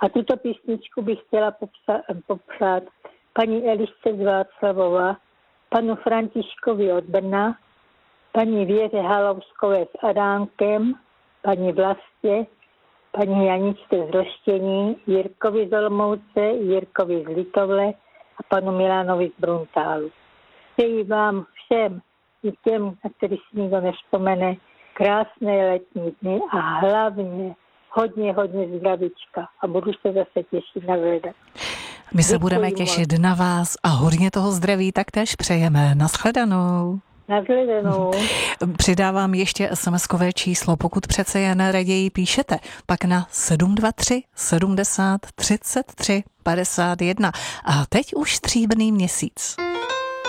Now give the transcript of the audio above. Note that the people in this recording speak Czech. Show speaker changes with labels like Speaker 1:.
Speaker 1: A tuto písničku bych chtěla popřát paní Elišce z Václavova, panu Františkovi od Brna, paní Věře Halouskové s Adánkem, paní Vlastě, paní Janičce z Roštění, Jirkovi z Olomouce, Jirkovi z Litovle a panu Milánovi z Bruntálu. Přeji vám všem i těm, na který si nikdo nevzpomene, krásné letní dny a hlavně hodně zdravíčka a budu se zase těšit na hledat.
Speaker 2: My se budeme těšit na vás a hodně toho zdraví taktéž přejeme. Nashledanou.
Speaker 1: Nashledanou.
Speaker 2: Přidávám ještě SMS-kové číslo, pokud přece jen raději píšete, pak na 723 70 33 51. A teď už Stříbrný měsíc.